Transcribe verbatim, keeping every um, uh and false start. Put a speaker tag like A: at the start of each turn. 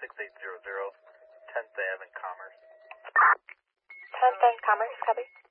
A: six eight zero zero, tenth Avenue and Commerce.
B: tenth and Commerce, copy.